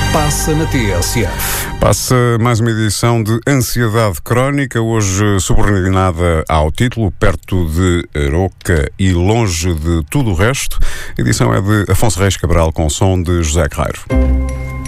Passa na TSF. Passa mais uma edição de Ansiedade Crónica, hoje subordinada ao título Perto de Aroca e Longe de Tudo o Resto. A edição é de Afonso Reis Cabral com som de José Carreiro.